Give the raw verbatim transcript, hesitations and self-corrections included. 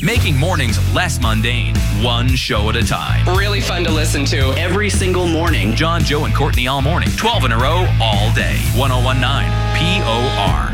Making mornings less mundane, one show at a time. Really fun to listen to. Every single morning. John, Joe, and Courtney all morning. twelve in a row, all day. ten nineteen P O R.